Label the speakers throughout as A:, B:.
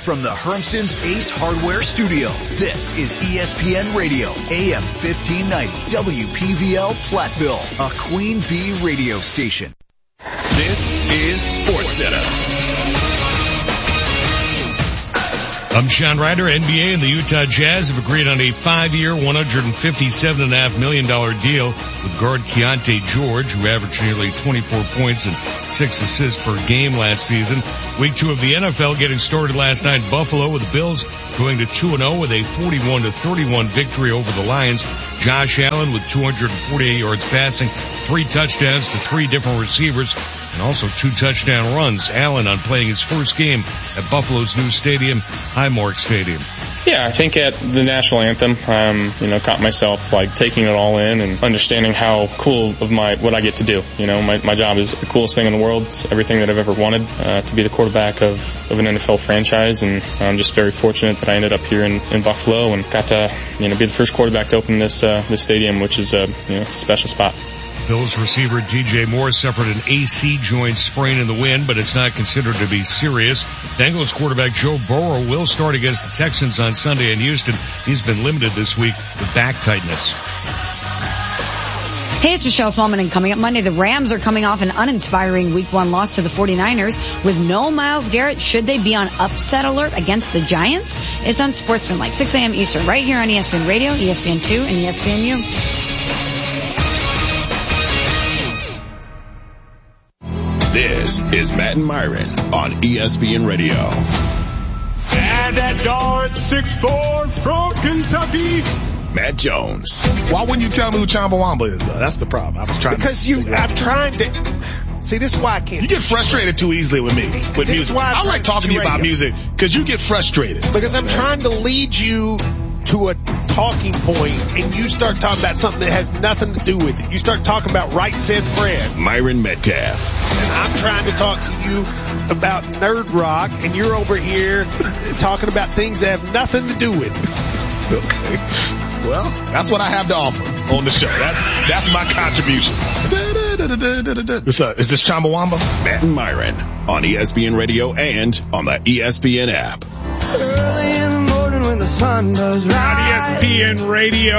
A: from the Hermson's Ace Hardware Studio, this is ESPN Radio, AM 1590, WPVL Platteville, a Queen Bee radio station.
B: This is SportsCenter.
C: I'm Sean Ryder. NBA and the Utah Jazz have agreed on a 5-year, $157.5 million deal with guard Keontae George, who averaged nearly 24 points and 6 assists per game last season. Week 2 of the NFL getting started last night in Buffalo, with the Bills going to 2-0 with a 41-31 victory over the Lions. Josh Allen with 248 yards passing, 3 touchdowns to 3 different receivers, and also 2 touchdown runs. Allen on playing his first game at Buffalo's new stadium, Highmark Stadium.
D: Yeah, I think at the national anthem, caught myself taking it all in and understanding how cool of what I get to do. My job is the coolest thing in the world. It's everything that I've ever wanted, to be the quarterback of an NFL franchise, and I'm just very fortunate that I ended up here in Buffalo and got to, be the first quarterback to open this stadium, which is it's a special spot.
C: Bills receiver DJ Moore suffered an AC joint sprain in the win, but it's not considered to be serious. Bengals quarterback Joe Burrow will start against the Texans on Sunday in Houston. He's been limited this week with back tightness.
E: Hey, it's Michelle Smallman, and coming up Monday, the Rams are coming off an uninspiring Week 1 loss to the 49ers. With no Myles Garrett, should they be on upset alert against the Giants? It's on SportsCenter, 6 a.m. Eastern, right here on ESPN Radio, ESPN2, and ESPNU.
B: This is Matt and Myron on ESPN Radio.
F: And at guard 6'4" from Kentucky,
B: Matt Jones.
G: Why wouldn't you tell me who Chumbawamba is, though? That's the problem. I'm trying
H: to... See, this is why I can't.
G: You get frustrated too easily with me, with music. I like talking to you about music because you get frustrated.
H: Because I'm trying to lead you to a talking point, and you start talking about something that has nothing to do with it. You start talking about Right Said Fred.
B: Myron Metcalf.
H: And I'm trying to talk to you about Nerd Rock, and you're over here talking about things that have nothing to do with it.
G: Okay. Well, that's what I have to offer on the show. That's my contribution. Is this Chumbawamba?
B: Matt and Myron on ESPN Radio and on the ESPN app.
F: early in the morning when the sun does rise.
I: On ESPN Radio,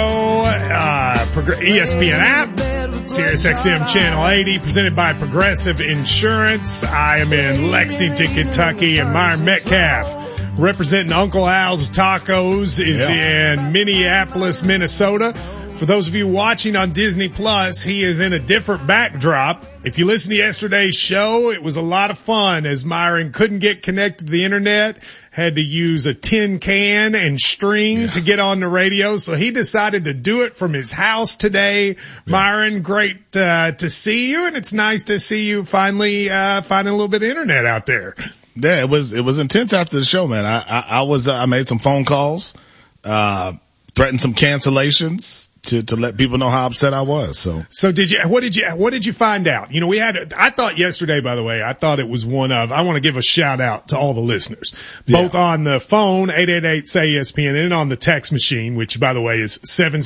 I: ESPN app, Sirius XM Channel 80, presented by Progressive Insurance. I am in Lexington, Kentucky, and Myron Metcalf, representing Uncle Al's Tacos, is in Minneapolis, Minnesota. For those of you watching on Disney Plus, he is in a different backdrop. If you listen to yesterday's show, it was a lot of fun as Myron couldn't get connected to the internet, had to use a tin can and string to get on the radio. So he decided to do it from his house today. Yeah. Myron, great to see you, and it's nice to see you finally finding a little bit of internet out there.
G: Yeah, it was intense after the show, man. I made some phone calls, threatened some cancellations to let people know how upset I was. So
I: what did you find out? You know, I thought yesterday, by the way, I thought it was I want to give a shout out to all the listeners, both on the phone, 888-SAY-ESPN, and on the text machine, which by the way is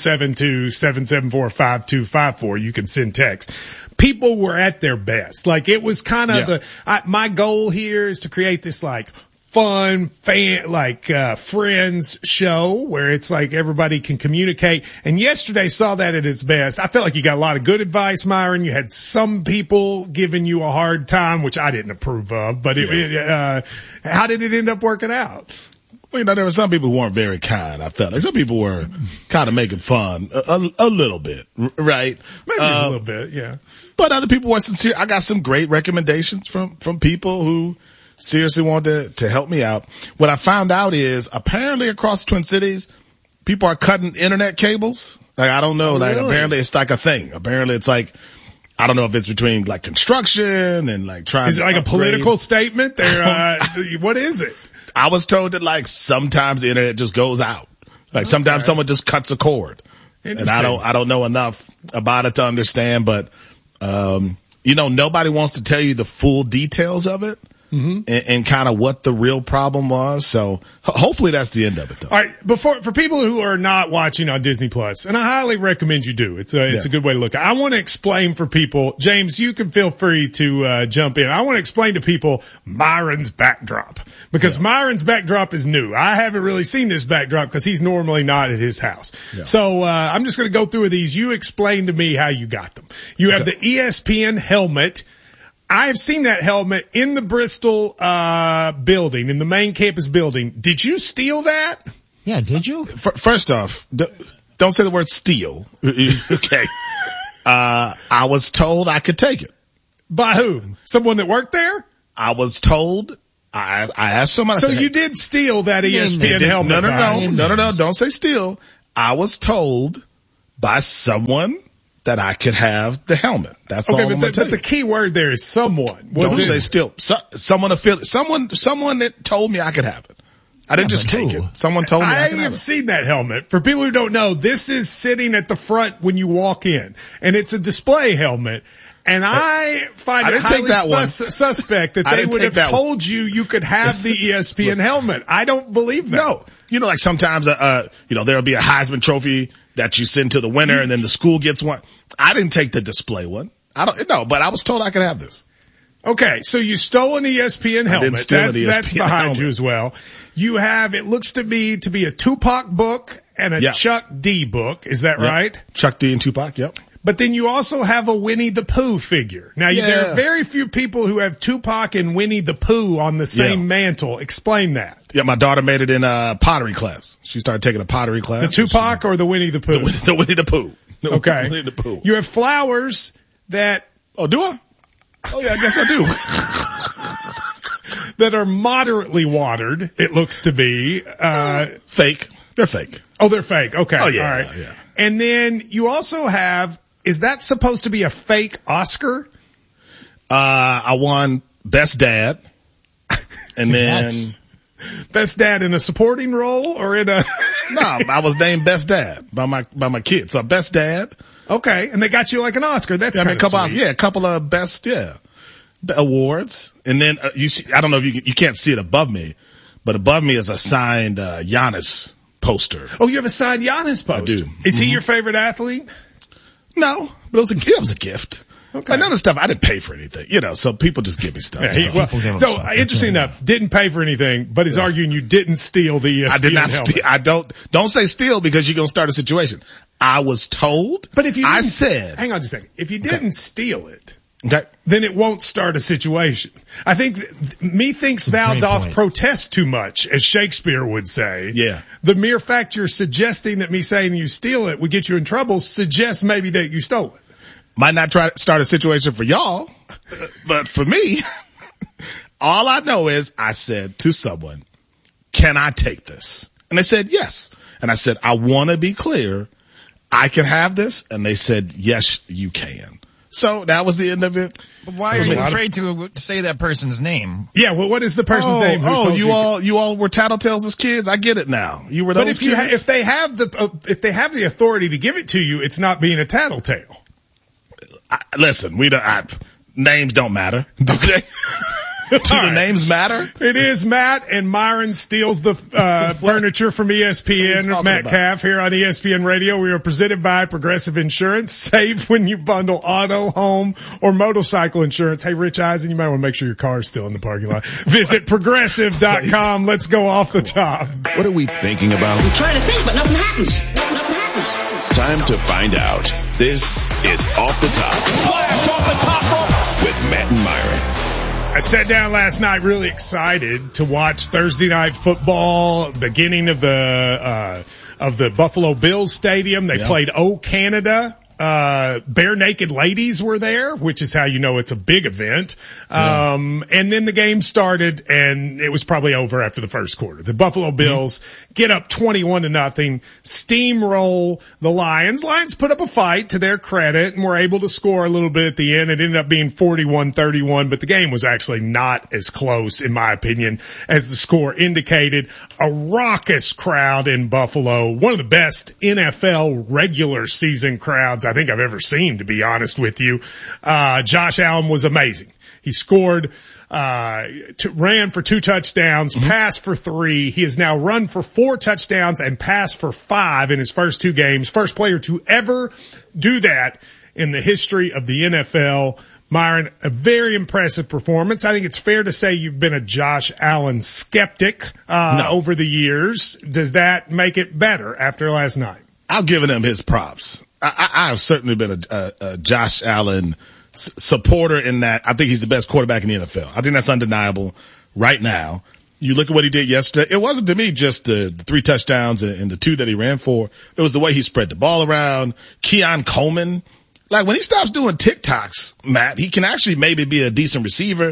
I: 772-774-5254. You can send text. People were at their best. Like, it was kind of my goal here is to create this fun friends show where it's like everybody can communicate. And yesterday saw that at its best. I felt like you got a lot of good advice, Myron. You had some people giving you a hard time, which I didn't approve of, but how did it end up working out?
G: Well, there were some people who weren't very kind. I felt like some people were kind of making fun a little bit, right?
I: Maybe a little bit, yeah.
G: But other people were sincere. I got some great recommendations from people who seriously wanted to help me out. What I found out is apparently across the Twin Cities, people are cutting internet cables. I don't know. Really? Apparently it's a thing. Apparently it's I don't know if it's between construction and trying.
I: Is it a political statement? What is it?
G: I was told that sometimes the internet just goes out. Sometimes someone just cuts a cord. And I don't know enough about it to understand, but, nobody wants to tell you the full details of it. and kind of what the real problem was. So hopefully that's the end of it though.
I: All right. For people who are not watching on Disney Plus, and I highly recommend you do. It's a good way to look at it. I want to explain for people, James, you can feel free to, jump in. I want to explain to people Myron's backdrop because Myron's backdrop is new. I haven't really seen this backdrop because he's normally not at his house. Yeah. So, I'm just going to go through these. You explain to me how you got them. You have the ESPN helmet. I've seen that helmet in the Bristol building, in the main campus building. Did you steal that?
J: Yeah, did you?
G: First off, don't say the word steal. Okay. I was told I could take it.
I: By who? Someone that worked there?
G: I was told. I asked someone.
I: So you did steal that ESPN helmet?
G: No. Don't say steal. I was told by someone that I could have the helmet. That's all I'm going to tell you.
I: But the key word there is someone.
G: Don't say still. Someone that told me I could have it. I didn't just take it. Someone told me I could have it.
I: I have seen that helmet. For people who don't know, this is sitting at the front when you walk in, and it's a display helmet. And I find it highly suspect that they would have told you could have the ESPN helmet. I don't believe that.
G: No. You know, like sometimes, there'll be a Heisman Trophy that you send to the winner and then the school gets one. I didn't take the display one. But I was told I could have this.
I: Okay. So you stole an ESPN helmet. That's behind helmet. You as well. You have, it looks to me to be a Tupac book and a Chuck D book. Is that right?
G: Chuck D and Tupac. Yep.
I: But then you also have a Winnie the Pooh figure. Now, there are very few people who have Tupac and Winnie the Pooh on the same mantle. Explain that.
G: Yeah, my daughter made it in a pottery class. She started taking a pottery class.
I: The Tupac or the Winnie the Pooh?
G: The Winnie the Pooh.
I: Okay.
G: Winnie the Pooh.
I: You have flowers that...
G: Oh, do I? Oh, yeah, I guess I
I: do. That are moderately watered, it looks to be.
G: Fake. They're fake.
I: Oh, they're fake. Okay.
G: Oh, yeah.
I: All right.
G: Yeah.
I: And then you also have... Is that supposed to be a fake Oscar?
G: I won Best Dad. And then...
I: Best Dad in a supporting role or in a...
G: No, I was named Best Dad by my kids. So Best Dad.
I: Okay. And they got you like an Oscar. That's kind of sweet.
G: A couple of best, awards. And then, I don't know if you can't see it above me, but above me is a signed, Giannis poster.
I: Oh, you have a signed Giannis poster?
G: I do.
I: Is he your favorite athlete?
G: No, but it was a gift. Okay. Like, none of the stuff, I didn't pay for anything, so people just give me stuff.
I: Yeah, interesting enough, didn't pay for anything, but is arguing you didn't steal the ESPN
G: I did not
I: helmet.
G: steal. Don't say steal because you're going to start a situation. I was told.
I: But if you
G: hang
I: on just a second. If you didn't steal it,
G: okay,
I: then it won't start a situation. I think methinks thou doth protest too much, as Shakespeare would say.
G: Yeah.
I: The mere fact you're suggesting that me saying you steal it would get you in trouble suggests maybe that you stole it.
G: Might not try to start a situation for y'all, but for me, all I know is I said to someone, can I take this? And they said yes. And I said, I want to be clear. I can have this. And they said, yes, you can. So that was the end of it.
J: But why are you afraid to say that person's name?
I: Yeah, well, what is the person's name?
G: You all were tattletales as kids. I get it now. You were those kids.
I: But if they have the authority to give it to you, it's not being a tattletale.
G: Listen, names don't matter. Okay. Do the names matter?
I: It is Matt, and Myron steals the furniture from ESPN. Matt Caff here on ESPN Radio. We are presented by Progressive Insurance. Save when you bundle auto, home, or motorcycle insurance. Hey, Rich Eisen, you might want to make sure your car is still in the parking lot. Visit Progressive.com. Let's go off the top.
B: What are we thinking about?
K: I'm trying to think, but nothing happens.
B: Time to find out. This is Off the Top.
K: Blast off the top
B: with Matt and Myron.
I: I sat down last night really excited to watch Thursday night football, beginning of the Buffalo Bills stadium. They played O Canada. Bare naked ladies were there, which is how you know it's a big event. And then the game started and it was probably over after the first quarter. The Buffalo Bills get up 21-0, steamroll the Lions. Lions put up a fight to their credit and were able to score a little bit at the end. It ended up being 41-31, but the game was actually not as close, in my opinion, as the score indicated. A raucous crowd in Buffalo, one of the best NFL regular season crowds I think I've ever seen, to be honest with you. Josh Allen was amazing. He scored ran for 2 touchdowns, passed for 3. He has now run for 4 touchdowns and passed for 5 in his first 2 games. First player to ever do that in the history of the NFL. Myron, a very impressive performance. I think it's fair to say you've been a Josh Allen skeptic over the years. Does that make it better after last night?
G: I've given him his props. I've certainly been a Josh Allen supporter in that I think he's the best quarterback in the NFL. I think that's undeniable right now. You look at what he did yesterday. It wasn't to me just the 3 touchdowns and the 2 that he ran for. It was the way he spread the ball around. Keon Coleman. Like when he stops doing TikToks, Matt, he can actually maybe be a decent receiver.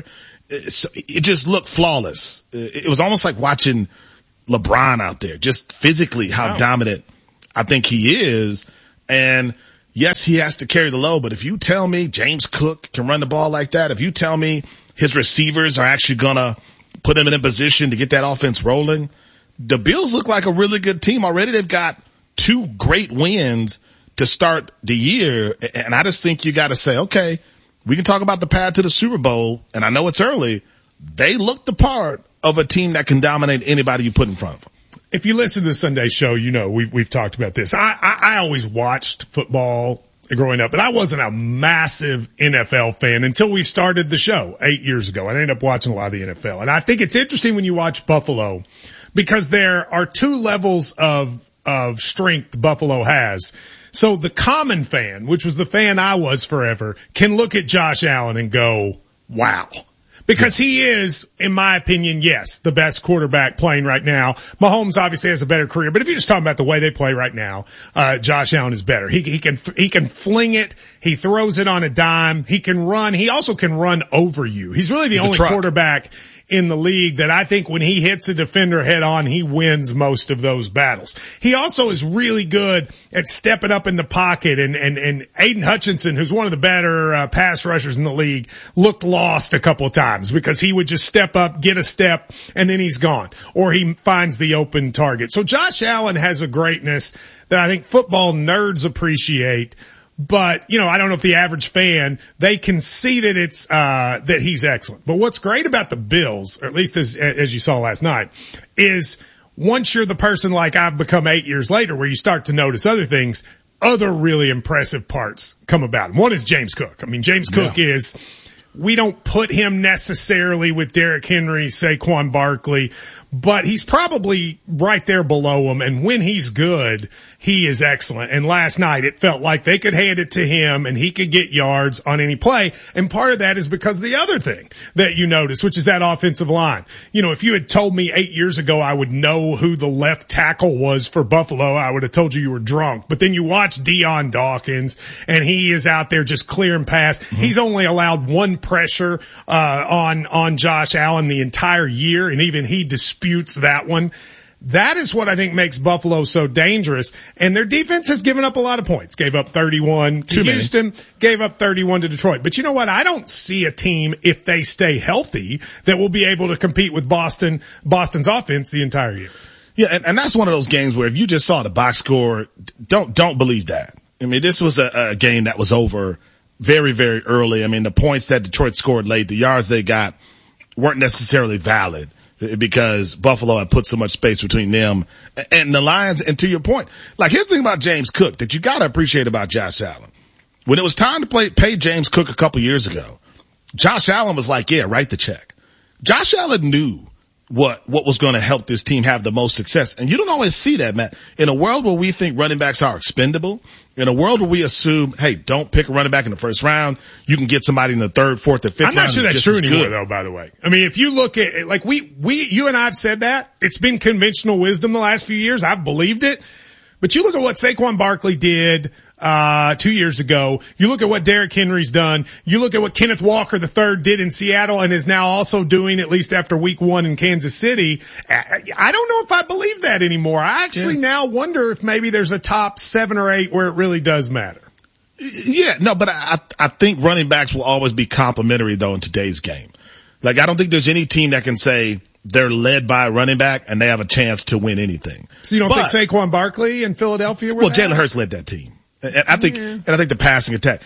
G: It just looked flawless. It was almost like watching LeBron out there, just physically how dominant I think he is. And yes, he has to carry the load, but if you tell me James Cook can run the ball like that, if you tell me his receivers are actually gonna put him in a position to get that offense rolling, the Bills look like a really good team already. They've got 2 great wins to start the year. And I just think you got to say, okay, we can talk about the path to the Super Bowl. And I know it's early. They look the part of a team that can dominate anybody you put in front of them.
I: If you listen to the Sunday show, you know, we've talked about this. I always watched football growing up, but I wasn't a massive NFL fan until we started the show 8 years ago. I ended up watching a lot of the NFL. And I think it's interesting when you watch Buffalo because there are 2 levels of strength Buffalo has. So the common fan, which was the fan I was forever, can look at Josh Allen and go, wow. Because he is, in my opinion, yes, the best quarterback playing right now. Mahomes obviously has a better career, but if you're just talking about the way they play right now, Josh Allen is better. He can fling it. He throws it on a dime. He can run. He also can run over you. He's really the only quarterback in the league that I think when he hits a defender head on, he wins most of those battles. He also is really good at stepping up in the pocket, and Aiden Hutchinson, who's one of the better pass rushers in the league, looked lost a couple of times because he would just step up, get a step, and then he's gone. Or he finds the open target. So Josh Allen has a greatness that I think football nerds appreciate. But, you know, I don't know if the average fan, they can see that it's, that he's excellent. But what's great about the Bills, or at least as you saw last night, is once you're the person like I've become 8 years later where you start to notice other things, other really impressive parts come about. And one is James Cook. I mean, James Cook is, we don't put him necessarily with Derrick Henry, Saquon Barkley, but he's probably right there below him. And when he's good, he is excellent. And last night it felt like they could hand it to him and he could get yards on any play. And part of that is because of the other thing that you notice, which is that offensive line. You know, if you had told me 8 years ago I would know who the left tackle was for Buffalo, I would have told you were drunk. But then you watch Deion Dawkins and he is out there just clearing pass. Mm-hmm. He's only allowed 1 pressure, on Josh Allen the entire year. And even he disputes that one. That is what I think makes Buffalo so dangerous. And their defense has given up a lot of points. Gave up 31 to Houston, gave up 31 to Detroit. But you know what? I don't see a team, if they stay healthy, that will be able to compete with Boston's offense the entire year.
G: Yeah, and that's one of those games where if you just saw the box score, don't believe that. I mean, this was a game that was over very, very early. I mean, the points that Detroit scored late, the yards they got weren't necessarily valid because Buffalo had put so much space between them and the Lions. And to your point, like here's the thing about James Cook that you got to appreciate about Josh Allen. When it was time to pay James Cook a couple years ago, Josh Allen was like, yeah, write the check. Josh Allen knew what was going to help this team have the most success. And you don't always see that, Matt. In a world where we think running backs are expendable, in a world where we assume, hey, don't pick a running back in the first round, you can get somebody in the third, fourth, or fifth round.
I: I'm not sure that's true anymore though, by the way. I mean, if you look at, like you and I have said that, it's been conventional wisdom the last few years. I've believed it. But you look at what Saquon Barkley did 2 years ago. You look at what Derrick Henry's done. You look at what Kenneth Walker III did in Seattle and is now also doing, at least after week 1 in Kansas City. I don't know if I believe that anymore. I actually now wonder if maybe there's a top 7 or 8 where it really does matter.
G: Yeah, no, but I think running backs will always be complimentary though in today's game. Like I don't think there's any team that can say they're led by a running back and they have a chance to win anything.
I: So you don't think Saquon Barkley in Philadelphia were
G: Well, Jalen Hurts led that team. And I think the passing attack,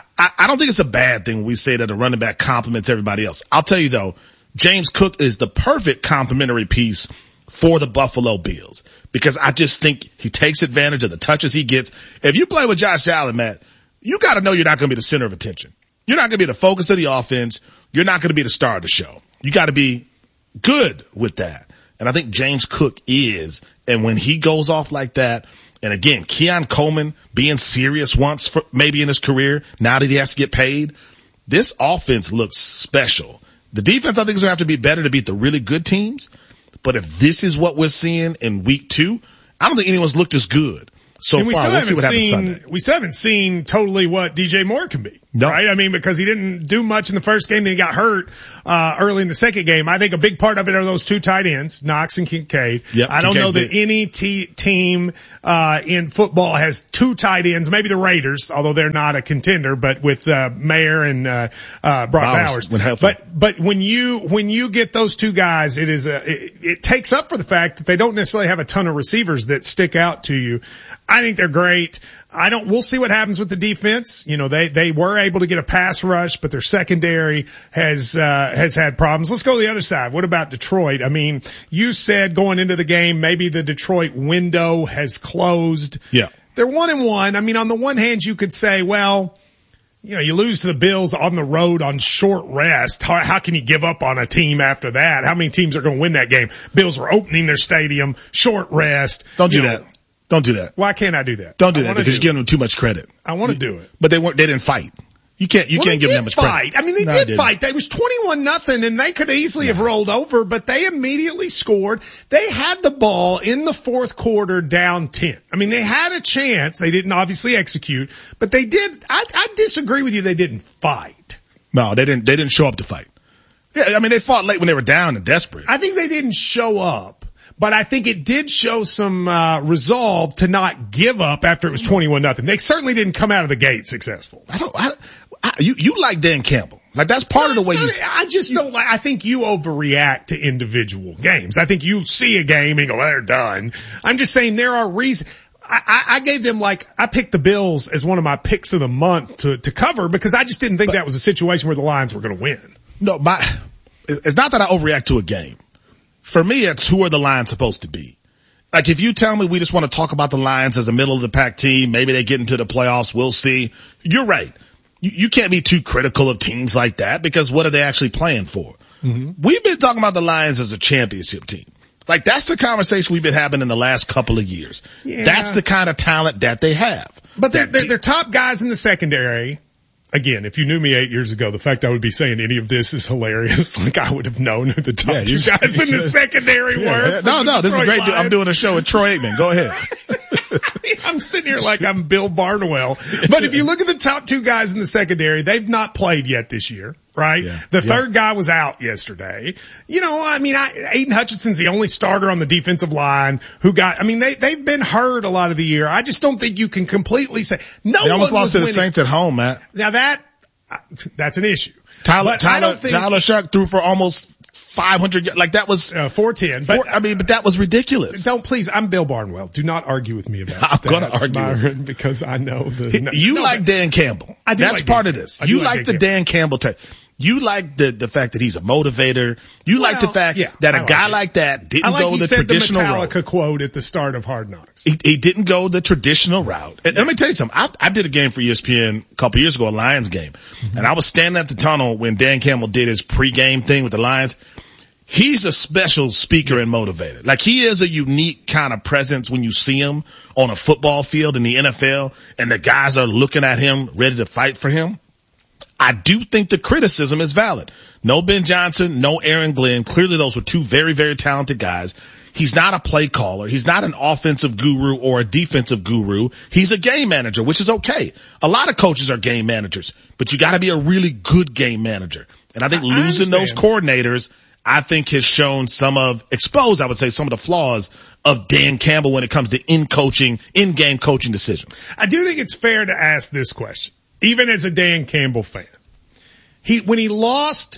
G: I don't think it's a bad thing when we say that a running back complements everybody else. I'll tell you though, James Cook is the perfect complementary piece for the Buffalo Bills because I just think he takes advantage of the touches he gets. If you play with Josh Allen, Matt, you got to know you're not going to be the center of attention. You're not going to be the focus of the offense. You're not going to be the star of the show. You got to be good with that. And I think James Cook is. And when he goes off like that, and again, Keon Coleman being serious once for maybe in his career, now that he has to get paid, this offense looks special. The defense, I think, is going to have to be better to beat the really good teams. But if this is what we're seeing in week 2, I don't think anyone's looked as good so far. Let's see what happens Sunday.
I: We still haven't seen totally what DJ Moore can be. No. Right? I mean, because he didn't do much in the first game, then he got hurt early in the second game. I think a big part of it are those 2 tight ends, Knox and Kincaid.
G: Yep,
I: I don't know that any team in football has 2 tight ends, maybe the Raiders, although they're not a contender, but with Mayer and Brock Bowers. But when you get those 2 guys, it takes up for the fact that they don't necessarily have a ton of receivers that stick out to you. I think they're great. We'll see what happens with the defense. You know, they were able to get a pass rush, but their secondary has had problems. Let's go to the other side. What about Detroit? I mean, you said going into the game, maybe the Detroit window has closed.
G: Yeah.
I: They're 1-1. I mean, on the one hand, you could say, well, you know, you lose to the Bills on the road on short rest. How can you give up on a team after that? How many teams are going to win that game? Bills were opening their stadium, short rest.
G: Don't do that. Don't do that.
I: Why can't I do that?
G: Don't do that because you're giving them too much credit.
I: I want to do it.
G: But they didn't fight. You can't give them that much credit.
I: I mean, they did fight. It was 21-0 and they could easily have rolled over, but they immediately scored. They had the ball in the fourth quarter down 10. I mean, they had a chance. They didn't obviously execute, but they did. I disagree with you. They didn't fight.
G: No, they didn't show up to fight. Yeah. I mean, they fought late when they were down and desperate.
I: I think they didn't show up. But I think it did show some resolve to not give up after it was 21-0. They certainly didn't come out of the gate successful.
G: You like Dan Campbell. Like that's part of the way
I: I just don't like, I think you overreact to individual games. I think you see a game and go, well, they're done. I'm just saying there are reasons. I gave them I picked the Bills as one of my picks of the month to cover because I just didn't think that was a situation where the Lions were going to win.
G: No, it's not that I overreact to a game. For me, it's who are the Lions supposed to be? Like if you tell me we just want to talk about the Lions as a middle of the pack team, maybe they get into the playoffs, we'll see. You're right. You can't be too critical of teams like that because what are they actually playing for? Mm-hmm. We've been talking about the Lions as a championship team. Like that's the conversation we've been having in the last couple of years. Yeah. That's the kind of talent that they have.
I: But they're top guys in the secondary. Again, if you knew me 8 years ago, the fact I would be saying any of this is hilarious. Like I would have known who the top 2 guys in the secondary were.
G: No, this is great. I'm doing a show with Troy Aikman. Go ahead.
I: I'm sitting here like I'm Bill Barnwell. But if you look at the top 2 guys in the secondary, they've not played yet this year, right? Yeah. The third guy was out yesterday. You know, I mean, Aiden Hutchinson's the only starter on the defensive line they've been hurt a lot of the year. I just don't think you can completely say
G: they almost lost to the Saints at home, Matt.
I: Now that's an issue.
G: Tyler Shuck threw for almost 500, like that was
I: 410.
G: But that was ridiculous.
I: I'm Bill Barnwell. Do you argue with me about
G: I'm going to argue
I: Byron, because I know
G: like Dan Campbell. That's part of this. You like the Dan Campbell type. You like the fact that he's a motivator. You like the fact that a guy like that didn't go the traditional route.
I: I like the Metallica quote at the start of Hard Knocks.
G: He didn't go the traditional route. And let me tell you something. I did a game for ESPN a couple years ago, a Lions game. Mm-hmm. And I was standing at the tunnel when Dan Campbell did his pregame thing with the Lions. He's a special speaker and motivator. Like he is a unique kind of presence when you see him on a football field in the NFL and the guys are looking at him ready to fight for him. I do think the criticism is valid. No Ben Johnson, no Aaron Glenn. Clearly those were 2 very, very talented guys. He's not a play caller. He's not an offensive guru or a defensive guru. He's a game manager, which is okay. A lot of coaches are game managers, but you gotta be a really good game manager. And I think losing those coordinators, I think has shown exposed, I would say, some of the flaws of Dan Campbell when it comes to in-game coaching decisions.
I: I do think it's fair to ask this question, even as a Dan Campbell fan. When he lost,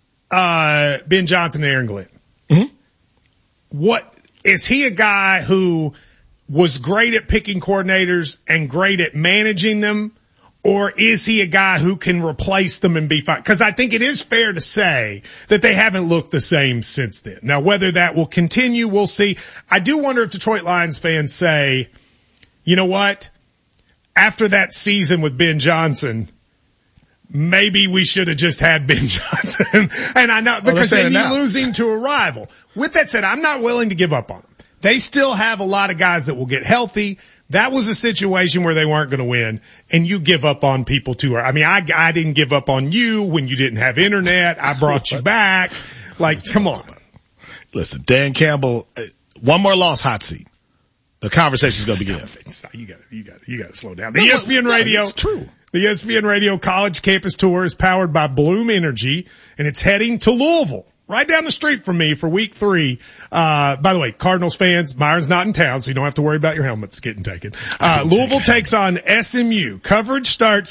I: Ben Johnson and Aaron Glenn, mm-hmm. Is he a guy who was great at picking coordinators and great at managing them? Or is he a guy who can replace them and be fine? Because I think it is fair to say that they haven't looked the same since then. Now, whether that will continue, we'll see. I do wonder if Detroit Lions fans say, you know what? After that season with Ben Johnson, maybe we should have just had Ben Johnson. And I know, because then you lose him to a rival. With that said, I'm not willing to give up on them. They still have a lot of guys that will get healthy. That was a situation where they weren't going to win, and you give up on people too. I mean, I didn't give up on you when you didn't have internet. I brought you back. Like, come on.
G: Listen, Dan Campbell, one more loss, hot seat. The conversation's going to begin.
I: You got to slow down. The ESPN Radio. It's true. The ESPN Radio College Campus Tour is powered by Bloom Energy, and it's heading to Louisville. Right down the street from me for week 3. By the way, Cardinals fans, Myron's not in town, so you don't have to worry about your helmets getting taken. Louisville takes on SMU. Coverage starts